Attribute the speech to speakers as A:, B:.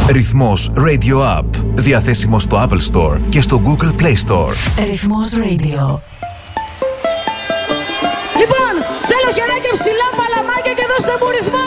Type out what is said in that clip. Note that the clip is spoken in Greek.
A: Ρυθμός Radio App. Διαθέσιμο στο Apple Store και στο Google Play Store.
B: Ρυθμός Radio.
C: Λοιπόν, θέλω χεράκια ψηλά, παλαμάκια και δώστε μου ρυθμό.